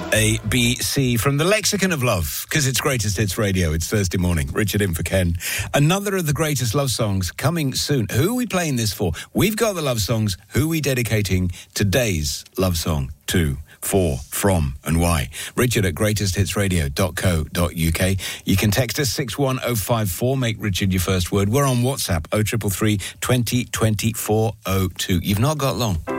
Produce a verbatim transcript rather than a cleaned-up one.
A, B, C from the Lexicon of Love, because it's Greatest Hits Radio. It's Thursday morning. Richard in for Ken. Another of the greatest love songs coming soon. Who are we playing this for? We've got the love songs. Who are we dedicating today's love song to, for, from, and why? Richard at greatest hits radio dot co dot uk. You can text us six one oh five four. Make Richard your first word. We're on WhatsApp oh three three three, twenty, twenty-four oh two. You've not got long.